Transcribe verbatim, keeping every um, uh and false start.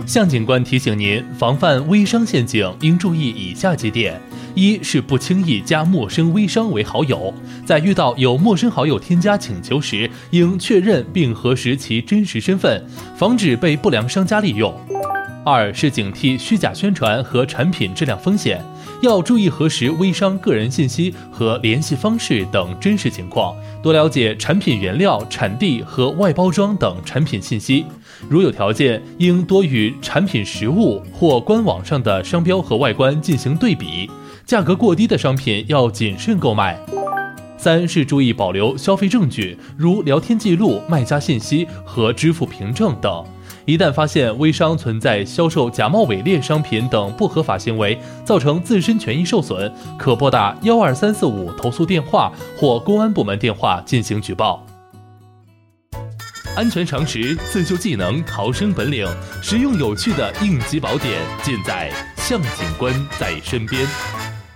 向警官提醒您，防范微商陷阱应注意以下几点：一是不轻易加陌生微商为好友，在遇到有陌生好友添加请求时，应确认并核实其真实身份，防止被不良商家利用。二是警惕虚假宣传和产品质量风险，要注意核实微商个人信息和联系方式等真实情况，多了解产品原料、产地和外包装等产品信息。如有条件，应多与产品实物或官网上的商标和外观进行对比，价格过低的商品要谨慎购买。三是注意保留消费证据，如聊天记录、卖家信息和支付凭证等。一旦发现微商存在销售假冒伪劣商品等不合法行为，造成自身权益受损，可拨打幺二三四五投诉电话或公安部门电话进行举报。安全常识、自救技能、逃生本领，实用有趣的应急宝典，尽在向警官在身边。